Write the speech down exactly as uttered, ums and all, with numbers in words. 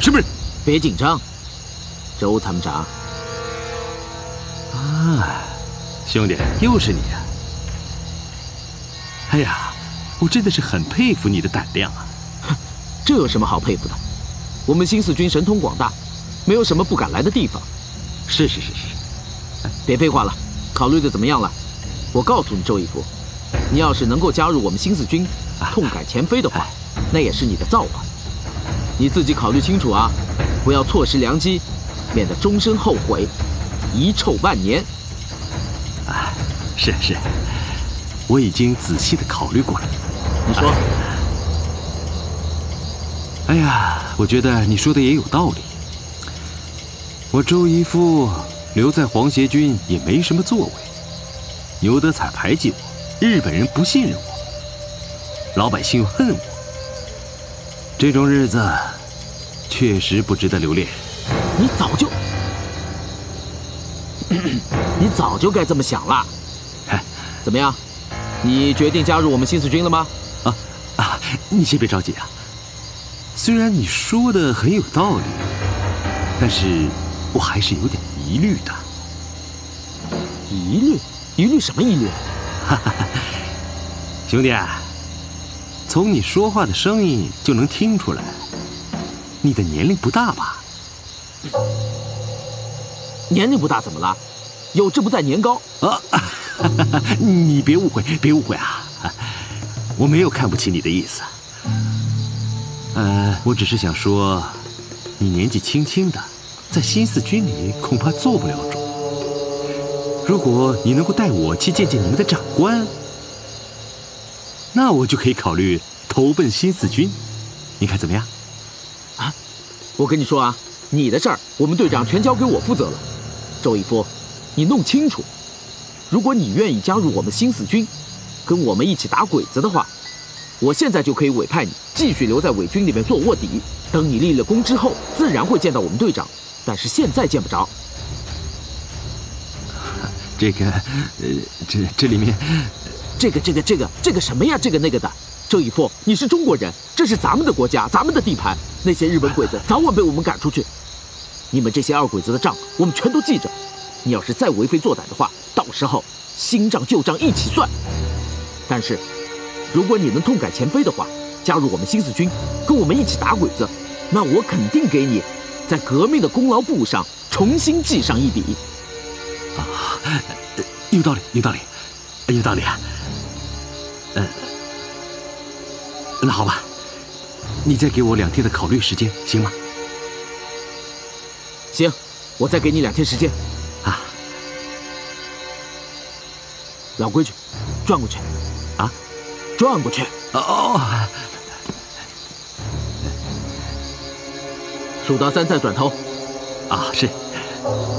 是不是？ 别紧张，周参长。 啊，兄弟，又是你啊！哎呀，我真的是很佩服你的胆量啊！ 哼，这有什么好佩服的？我们新四军神通广大，没有什么不敢来的地方。 是是是是， 别废话了，考虑的怎么样了？我告诉你，周义夫，你要是能够加入我们新四军，痛改前非的话，那也是你的造化。你自己考虑清楚啊，不要错失良机，免得终身后悔，遗臭万年。 啊，是是，我已经仔细的考虑过了。 你说？ 哎呀，我觉得你说的也有道理。我周义夫留在皇协军也没什么作为，牛德彩排挤我，日本人不信任我，老百姓又恨我，这种日子确实不值得留恋。 你早就，你早就该这么想了。怎么样？你决定加入我们新四军了吗？ 啊啊！你先别着急啊。虽然你说的很有道理，但是我还是有点疑虑的。 疑虑？疑虑什么疑虑？ 哈哈，兄弟啊，从你说话的声音就能听出来，你的年龄不大吧？ 年龄不大怎么了？有志不在年高啊！你别误会，别误会啊！我没有看不起你的意思。呃，我只是想说，你年纪轻轻的，在新四军里恐怕做不了主。如果你能够带我去见见你们的长官，那我就可以考虑投奔新四军。你看怎么样？ 啊，我跟你说啊，你的事儿我们队长全交给我负责了。周义夫，你弄清楚，如果你愿意加入我们新四军，跟我们一起打鬼子的话，我现在就可以委派你继续留在伪军里面做卧底。等你立了功之后，自然会见到我们队长，但是现在见不着。 这个，呃，这这里面， 这个这个这个这个什么呀？这个那个的。周义夫，你是中国人，这是咱们的国家，咱们的地盘。那些日本鬼子早晚被我们赶出去。你们这些二鬼子的账，我们全都记着。你要是再为非作歹的话，到时候新账旧账一起算。但是，如果你能痛改前非的话，加入我们新四军，跟我们一起打鬼子，那我肯定给你在革命的功劳簿上重新记上一笔。 啊，有道理，有道理，有道理啊。呃，那好吧，你再给我两天的考虑时间，行吗？ 行，我再给你两天时间。 啊， 老规矩，转过去。 啊， 转过去。 哦。 数到三再转头。 啊，是。